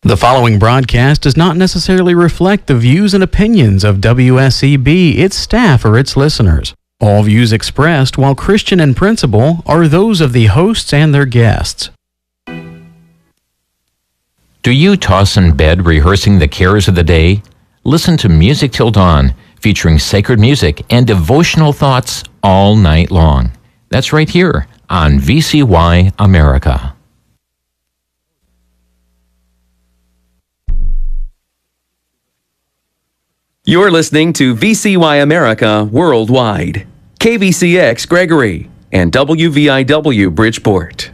The following broadcast does not necessarily reflect the views and opinions of WSEB, its staff, or its listeners. All views expressed, while Christian in principle, are those of the hosts and their guests. Do you toss in bed rehearsing the cares of the day? Listen to Music Till Dawn, featuring sacred music and devotional thoughts all night long. That's right here on VCY America. You're listening to VCY America Worldwide, KVCX Gregory, and WVIW Bridgeport.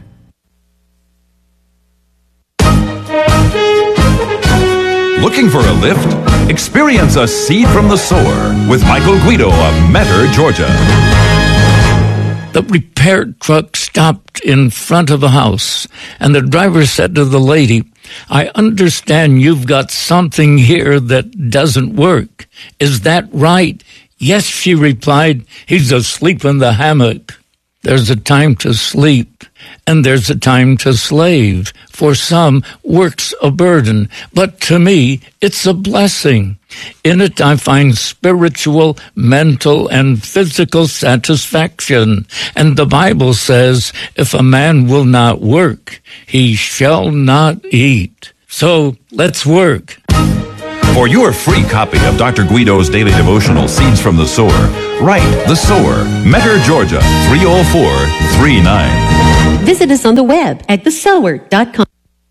Looking for a lift? Experience a seed from the sower with Michael Guido of Metter, Georgia. The repair truck stopped in front of a house, and the driver said to the lady, "I understand you've got something here that doesn't work. Is that right?" "Yes," she replied. "He's asleep in the hammock." There's a time to sleep, and there's a time to slave. For some, work's a burden, but to me, it's a blessing. In it, I find spiritual, mental, and physical satisfaction. And the Bible says, if a man will not work, he shall not eat. So, let's work. For your free copy of Dr. Guido's daily devotional, Seeds from the Sower, write The Sower, Metter, Georgia, 30439. Visit us on the web at thesower.com.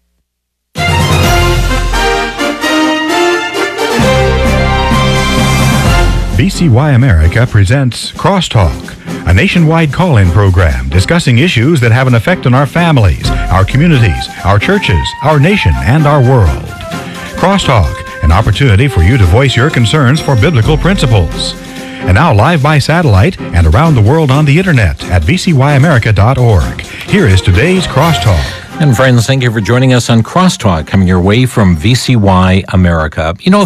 VCY America presents Crosstalk, a nationwide call-in program discussing issues that have an effect on our families, our communities, our churches, our nation, and our world. Crosstalk, an opportunity for you to voice your concerns for biblical principles. And now live by satellite and around the world on the internet at vcyamerica.org. Here is today's Crosstalk. And friends, thank you for joining us on Crosstalk, coming your way from VCY America. You know,